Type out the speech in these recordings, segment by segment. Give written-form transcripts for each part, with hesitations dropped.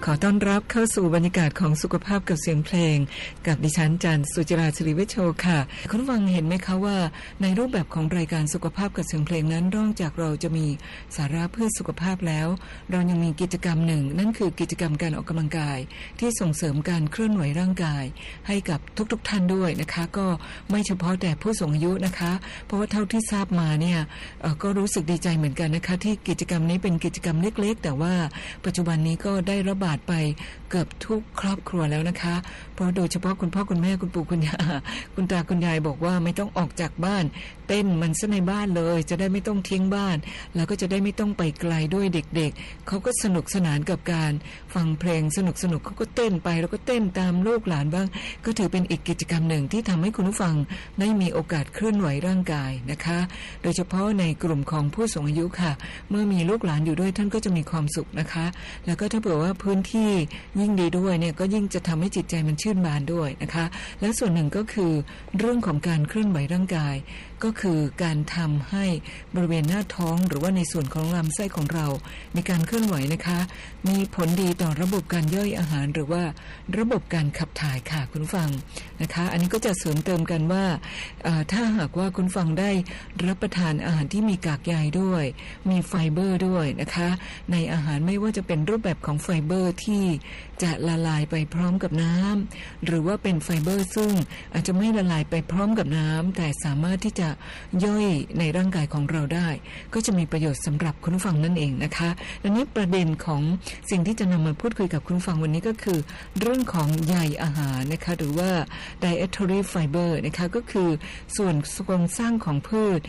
ขอต้อนรับเข้าสู่บรรยากาศของสุขภาพกับเสียงเพลงกับดิฉันจันทร์สุจิราศิริเวชโชค่ะคุณฟังเห็นไหมคะว่าในรูปแบบของรายการสุขภาพกับเสียงเพลงนั้นนอกจากเราจะมีสาระเพื่อสุขภาพแล้วเรายังมีกิจกรรมหนึ่งนั่นคือกิจกรรมการออกกำลังกายที่ส่งเสริมการเคลื่อนไหวร่างกายให้กับทุกท่านด้วยนะคะก็ไม่เฉพาะแต่ผู้สูงอายุนะคะเพราะว่าเท่าที่ทราบมาเนี่ยก็รู้สึกดีใจเหมือนกันนะคะที่กิจกรรมนี้เป็นกิจกรรมเล็กๆแต่ว่าปัจจุบันนี้ก็ได้ระบาดไปเกือบทุกครอบครัวแล้วนะคะเพราะโดยเฉพาะคุณพ่อคุณแม่คุณปู่คุณย่าคุณตาคุณยายบอกว่าไม่ต้องออกจากบ้านเต้นมันซะในบ้านเลยจะได้ไม่ต้องทิ้งบ้านแล้วก็จะได้ไม่ต้องไปไกลด้วยเด็กๆเขาก็สนุกสนานกับการฟังเพลงสนุกเขาก็เต้นไปแล้วก็เต้นตามลูกหลานบ้างก็ถือเป็นอีกกิจกรรมหนึ่งที่ทำให้คุณผู้ฟังได้มีโอกาสเคลื่อนไหวร่างกายนะคะโดยเฉพาะในกลุ่มของผู้สูงอายุค่ะเมื่อมีลูกหลานอยู่ด้วยท่านก็จะมีความสุขนะคะแล้วก็ถ้าเผื่อว่าพื้นที่ยิ่งดีด้วยเนี่ยก็ยิ่งจะทำให้จิตใจมันชื่นบานด้วยนะคะและส่วนหนึ่งก็คือเรื่องของการเคลื่อนไหวร่างกายก็คือการทำให้บริเวณหน้าท้องหรือว่าในส่วนของลำไส้ของเรามีการเคลื่อนไหวนะคะมีผลดีต่อระบบการย่อยอาหารหรือว่าระบบการขับถ่ายค่ะคุณฟังนะคะอันนี้ก็จะเสริมเติมกันว่าถ้าหากว่าคุณฟังได้รับประทานอาหารที่มีกากใยด้วยมีไฟเบอร์ด้วยนะคะในอาหารไม่ว่าจะเป็นรูปแบบของไฟเบอร์ที่จะละลายไปพร้อมกับน้ำหรือว่าเป็นไฟเบอร์ซึ่งอาจจะไม่ละลายไปพร้อมกับน้ำแต่สามารถที่จะย่อยในร่างกายของเราได้ก็จะมีประโยชน์สำหรับคุณผู้ฟังนั่นเองนะคะดังนี้ประเด็นของสิ่งที่จะนำมาพูดคุยกับคุณผู้ฟังวันนี้ก็คือเรื่องของใยอาหารนะคะหรือว่า dietary fiber นะคะก็คือส่วนโครงสร้างของพืช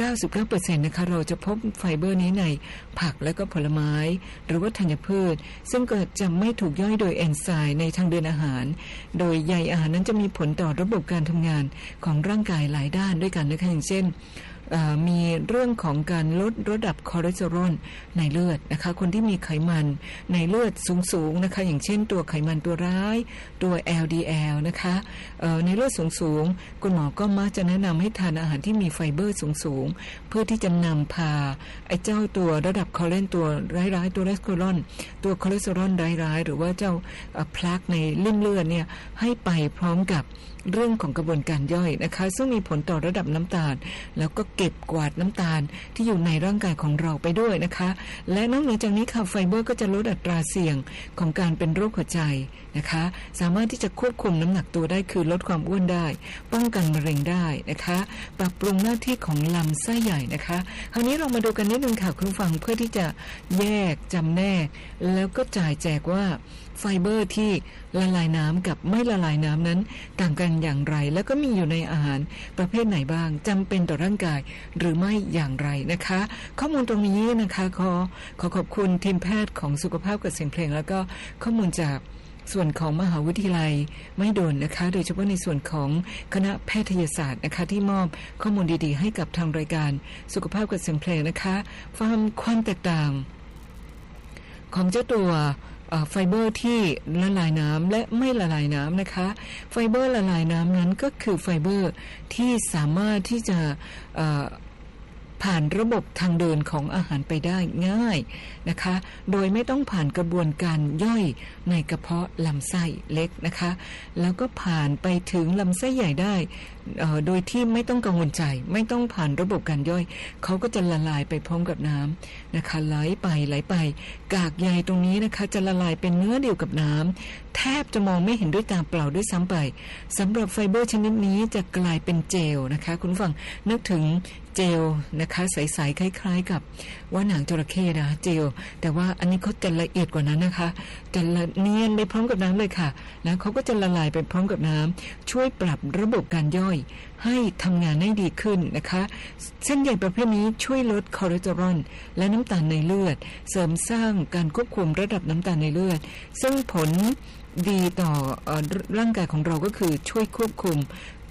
99% นะคะเราจะพบไฟเบอร์นี้ในผักและก็ผลไม้หรือว่าธัญพืชซึ่งก็จะไม่ถูกย่อยโดยเอนไซม์ในทางเดินอาหารโดยใยอาหารนั้นจะมีผลต่อระบบการทำงานของร่างกายหลายด้านด้วยกันนะคะอย่างเช่นมีเรื่องของการลดระดับคอเลสเตอรอลในเลือดนะคะคนที่มีไขมันในเลือดสูงๆนะคะอย่างเช่นตัวไขมันตัวร้ายตัว LDL นะคะในเลือดสูงๆคุณหมอก็มักจะแนะนำให้ทานอาหารที่มีไฟเบอร์สูงๆเพื่อที่จะนำพาไอ้เจ้าตัวระดับคอเลสเตอรอลร้ายๆตัวคอเลสเตอรอลร้ายๆหรือว่าเจ้าพลาคในริ่มเลือดเนี่ยให้ไปพร้อมกับเรื่องของกระบวนการย่อยนะคะซึ่งมีผลต่อระดับน้ำตาลแล้วก็เก็บกวาดน้ำตาลที่อยู่ในร่างกายของเราไปด้วยนะคะและนอกเหนือจากนี้ค่ะไฟเบอร์ก็จะลดอัตราเสี่ยงของการเป็นโรคหัวใจนะคะสามารถที่จะควบคุมน้ำหนักตัวได้คือลดความอ้วนได้ป้องกันมะเร็งได้นะคะปรับปรุงหน้าที่ของลำไส้ใหญ่นะคะคราวนี้เรามาดูกันนิดนึงค่ะคุณผู้ฟังเพื่อที่จะแยกจำแนกแล้วก็จ่ายแจกว่าไฟเบอร์ที่ละลายน้ำกับไม่ละลายน้ำนั้นต่างกันอย่างไรแล้วก็มีอยู่ในอาหารประเภทไหนบ้างจำเป็นต่อร่างกายหรือไม่อย่างไรนะคะข้อมูลตรงนี้นะคะขอขอบคุณทีมแพทย์ของสุขภาพกับเสียงเพลงแล้วก็ข้อมูลจากส่วนของมหาวิทยาลัยมหิดลนะคะโดยเฉพาะในส่วนของคณะแพทยศาสตร์นะคะที่มอบข้อมูลดีๆให้กับทางรายการสุขภาพกับเสียงเพลงนะคะความแตกต่างของเจ้าตัวไฟเบอร์ที่ละลายน้ำและไม่ละลายน้ำนะคะไฟเบอร์ละลายน้ำนั้นก็คือไฟเบอร์ที่สามารถที่จะผ่านระบบทางเดินของอาหารไปได้ง่ายนะคะโดยไม่ต้องผ่านกระบวนการย่อยในกระเพาะลำไส้เล็กนะคะแล้วก็ผ่านไปถึงลำไส้ใหญ่ได้โดยที่ไม่ต้องกังวลใจไม่ต้องผ่านระบบการย่อยเขาก็จะละลายไปพร้อมกับน้ำนะคะไหลไปกากใยตรงนี้นะคะจะละลายเป็นเนื้อเดียวกับน้ำแทบจะมองไม่เห็นด้วยตาเปล่าด้วยซ้ำไปสำหรับไฟเบอร์ชนิดนี้จะกลายเป็นเจลนะคะคุณผู้ฟังนึกถึงเจลนะคะใสๆคล้ายๆกับว่าหนังจระเข้นะเจลแต่ว่าอันนี้เขาจะละเอียดกว่านั้นนะคะจะเนียนไปพร้อมกับน้ำเลยค่ะแล้วเขาก็จะละลายไปพร้อมกับน้ำช่วยปรับระบบการย่อยให้ทำงานได้ดีขึ้นนะคะเส้นใยประเภทนี้ช่วยลดคอเลสเตอรอลและน้ำตาลในเลือดเสริมสร้างการควบคุมระดับน้ำตาลในเลือดซึ่งผลดีต่อร่างกายของเราก็คือช่วยควบคุม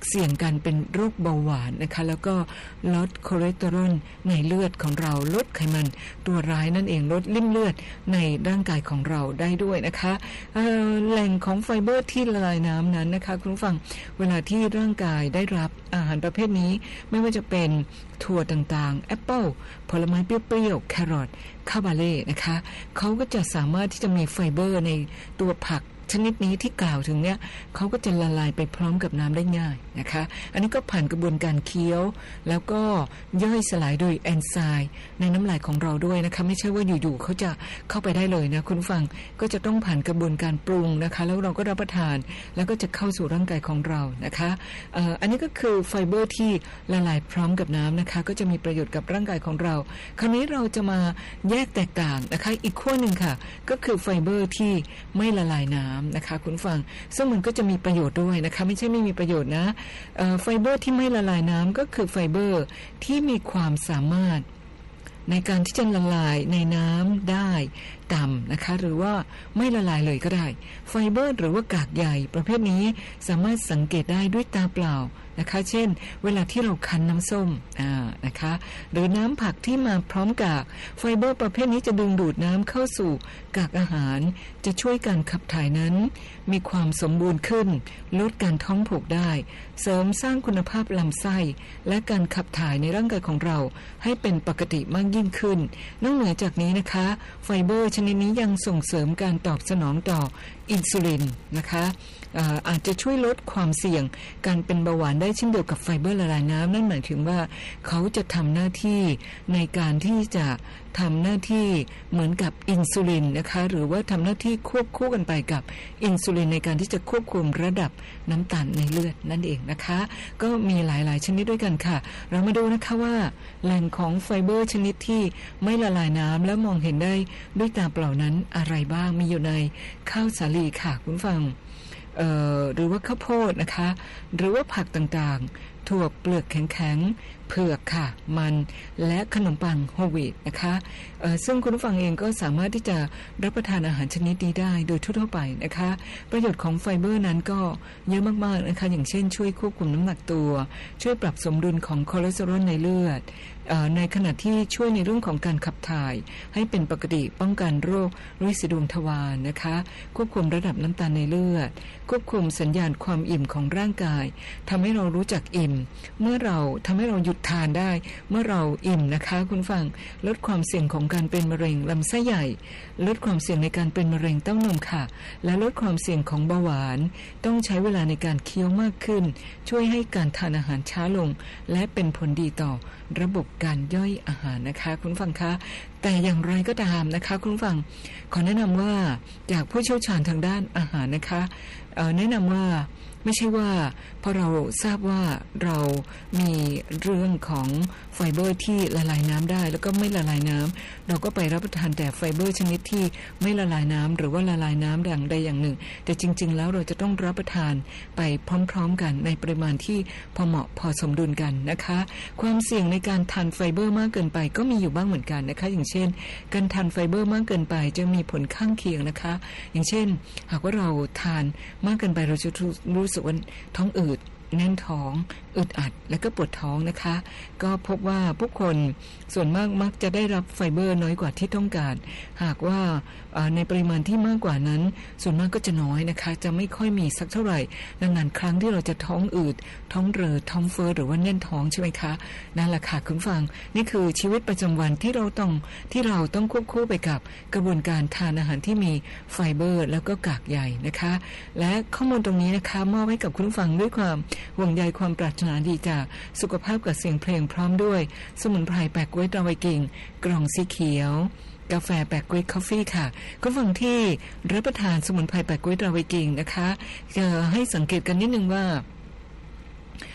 เสี่ยงการเป็นโรคเบาหวานนะคะแล้วก็ลดคอเลสเตอรอลในเลือดของเราลดไขมันตัวร้ายนั่นเองลดลิ่มเลือดในร่างกายของเราได้ด้วยนะคะแหล่งของไฟเบอร์ที่ละลายน้ำนั้นนะคะคุณผู้ฟังเวลาที่ร่างกายได้รับอาหารประเภทนี้ไม่ว่าจะเป็นถั่วต่างๆแอปเปิลผลไม้เปรี้ยวๆแครอทคาบาเล่นะคะเขาก็จะสามารถที่จะมีไฟเบอร์ในตัวผักชนิดนี้ที่กล่าวถึงเนี่ยเขาก็จะละลายไปพร้อมกับน้ำได้ง่ายนะคะอันนี้ก็ผ่านกระบวนการเคี้ยวแล้วก็ย่อยสลายโดยแอนไซม์ในน้ำลายของเราด้วยนะคะไม่ใช่ว่าอยู่ๆเขาจะเข้าไปได้เลยนะคุณฟังก็จะต้องผ่านกระบวนการปรุงนะคะแล้วเราก็รับประทานแล้วก็จะเข้าสู่ร่างกายของเรานะคะอันนี้ก็คือไฟเบอร์ที่ละลายพร้อมกับน้ำนะคะก็จะมีประโยชน์กับร่างกายของเราคราวนี้เราจะมาแยกแตกต่างนะคะอีกขั้วหนึ่งค่ะก็คือไฟเบอร์ที่ไม่ละลายน้ำนะคะคุณฟังซึ่งมันก็จะมีประโยชน์ด้วยนะคะไม่ใช่ไม่มีประโยชน์นะไฟเบอร์ที่ไม่ละลายน้ำก็คือไฟเบอร์ที่มีความสามารถในการที่จะละลายในน้ำได้ต่ำนะคะหรือว่าไม่ละลายเลยก็ได้ไฟเบอร์หรือว่ากากใยประเภทนี้สามารถสังเกตได้ด้วยตาเปล่านะคะเช่นเวลาที่เราคั้นน้ำส้มนะคะหรือน้ำผักที่มาพร้อมกากไฟเบอร์ประเภทนี้จะดึงดูดน้ำเข้าสู่กากอาหารจะช่วยการขับถ่ายนั้นมีความสมบูรณ์ขึ้นลดการท้องผูกได้เสริมสร้างคุณภาพลำไส้และการขับถ่ายในร่างกายของเราให้เป็นปกติมากยิ่งขึ้นนอกเหนือจากนี้นะคะไฟเบอร์ชนิดนี้ยังส่งเสริมการตอบสนองต่ออินซูลินนะคะอาจจะช่วยลดความเสี่ยงการเป็นเบาหวานได้เช่นเดียวกับไฟเบอร์ละลายน้ำนั่นหมายถึงว่าเขาจะทำหน้าที่ในการที่จะทำหน้าที่เหมือนกับอินซูลินนะคะหรือว่าทำหน้าที่ควบคู่กันไปกับอินซูลินในการที่จะควบคุมระดับน้ำตาลในเลือดนั่นเองนะคะก็มีหลายๆชนิดด้วยกันค่ะเรามาดูนะคะว่าแหล่งของไฟเบอร์ชนิดที่ไม่ละลายน้ำและมองเห็นได้ด้วยตาเปล่านั้นอะไรบ้างมีอยู่ในข้าวสาลีค่ะคุณฟังหรือว่าข้าวโพดนะคะหรือว่าผักต่างๆถั่วเปลือกแข็งๆเผือกค่ะมันและขนมปังโฮลวีตนะคะซึ่งคุณผู้ฟังเองก็สามารถที่จะรับประทานอาหารชนิดนี้ได้โดยทั่วๆไปนะคะประโยชน์ของไฟเบอร์นั้นก็เยอะมากๆนะคะอย่างเช่นช่วยควบคุมน้ำหนักตัวช่วยปรับสมดุลของคอเลสเตอรอลในเลือดในขณะที่ช่วยในเรื่องของการขับถ่ายให้เป็นปกติป้องกันโรคฤทธิ์สีดวงทวารนะคะควบคุมระดับน้ำตาลในเลือดควบคุมสัญญาณความอิ่มของร่างกายทำให้เรารู้จักอิ่มเมื่อเราทำให้เราหยุดทานได้เมื่อเราอิ่มนะคะคุณฟังลดความเสี่ยงของการเป็นมะเร็งลำไส้ใหญ่ลดความเสี่ยงในการเป็นมะเร็งเต้านมค่ะและลดความเสี่ยงของเบาหวานต้องใช้เวลาในการเคี้ยวมากขึ้นช่วยให้การทานอาหารช้าลงและเป็นผลดีต่อระบบการย่อยอาหารนะคะคุณฟังคะแต่อย่างไรก็ตามนะคะคุณฟังขอแนะนำว่าจากผู้เชี่ยวชาญทางด้านอาหารนะคะแนะนำว่าไม่ใช่ว่าพอเราทราบว่าเรามีเรื่องของไฟเบอร์ที่ละลายน้ำได้แล้วก็ไม่ละลายน้ำเราก็ไปรับประทานแต่ไฟเบอร์ชนิดที่ไม่ละลายน้ำหรือว่าละลายน้ำอย่างใดอย่างหนึ่งแต่จริงๆแล้วเราจะต้องรับประทานไปพร้อมๆกันในปริมาณที่พอเหมาะพอสมดุลกันนะคะความเสี่ยงในการทานไฟเบอร์มากเกินไปก็มีอยู่บ้างเหมือนกันนะคะอย่างเช่นการทานไฟเบอร์มากเกินไปจะมีผลข้างเคียงนะคะอย่างเช่นหากว่าเราทานมากเกินไปเราจะรู้สึกว่าท้องอืดแน่นท้องอึดอัดและก็ปวดท้องนะคะก็พบว่าผู้คนส่วนมากมักจะได้รับไฟเบอร์น้อยกว่าที่ต้องการหากว่าในปริมาณที่มากกว่านั้นส่วนมากก็จะน้อยนะคะจะไม่ค่อยมีสักเท่าไหร่ดังนั้นครั้งที่เราจะท้องอืดท้องเรอท้องเฟ้อหรือว่าแน่นท้องใช่ไหมคะนั่นแหละค่ะคุณฟังนี่คือชีวิตประจำวันที่เราต้องควบคู่ไปกับกระบวนการทานอาหารที่มีไฟเบอร์แล้วก็กากใยนะคะและข้อมูลตรงนี้นะคะมอบให้กับคุณฟังด้วยความห่วงใยความปรารถนาดีจากสุขภาพกับเสียงเพลงพร้อมด้วยสมุนไพรแปะกล้วยตราไวกิ่งกล่องสีเขียวกาแฟแปะกล้วยคอฟฟี่ค่ะคุณฟังที่รับประทานสมุนไพรแปะกล้วยตราไวกิ่งนะคะจะให้สังเกตกันนิดนึงว่า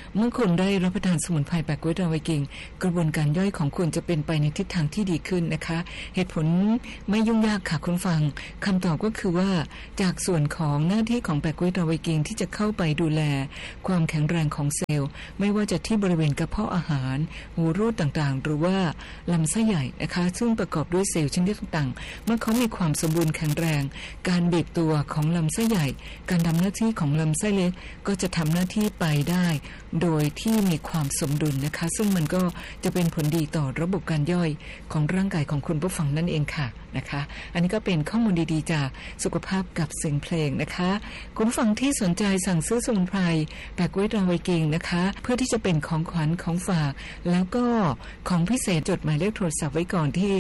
เมื่อคุณได้รับประทานสมุนไพรแปะกล้วยดาวไวกิ้งกระบวนการย่อยของคุณจะเป็นไปในทิศทางที่ดีขึ้นนะคะเหตุผลไม่ยุ่งยากค่ะคุณฟังคำตอบก็คือว่าจากส่วนของหน้าที่ของแปะกล้วยดาวไวกิ้งที่จะเข้าไปดูแลความแข็งแรงของเซลล์ไม่ว่าจะที่บริเวณกระเพาะอาหารหูรูดต่างๆหรือว่าลำไส้ใหญ่นะคะซึ่งประกอบด้วยเซลล์ชนิดต่างๆเมื่อเขามีความสมบูรณ์แข็งแรงการบีบตัวของลำไส้ใหญ่การทำหน้าที่ของลำไส้เล็กก็จะทำหน้าที่ไปได้โดยที่มีความสมดุลนะคะซึ่งมันก็จะเป็นผลดีต่อระบบการย่อยของร่างกายของคุณผู้ฟังนั่นเองค่ะนะคะอันนี้ก็เป็นข้อมูลดีๆจากสุขภาพกับเสียงเพลงนะคะคุณผู้ฟังที่สนใจสั่งซื้อสมุนไพรแปะกล้วยดาวไวกิ้งนะคะเพื่อที่จะเป็นของขวัญของฝากแล้วก็ของพิเศษจดหมายเลขโทรศัพท์ไว้ก่อนที่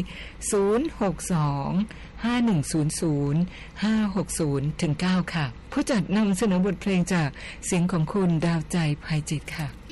062-510-560-9 ค่ะผู้จัดนำเสนอบทเพลงจากเสียงของคุณดาวใจภัยจิตค่ะ